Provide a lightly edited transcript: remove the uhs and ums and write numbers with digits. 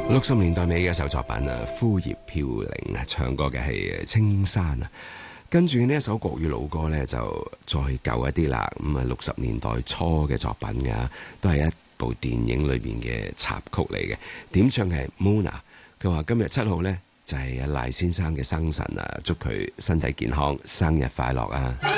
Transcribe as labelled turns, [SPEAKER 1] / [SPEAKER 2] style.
[SPEAKER 1] 60年代尾嘅一首作品啊，枯葉飄零啊，唱歌嘅係青山啊。跟住呢一首國語老歌呢，就再舊一啲啦。咁啊，60年代初嘅作品㗎，都係一部電影裏邊嘅插曲嚟嘅。點唱嘅係 Mona， 佢話今日7號呢，就係阿賴先生嘅生辰啊，祝佢身體健康，生日快樂啊！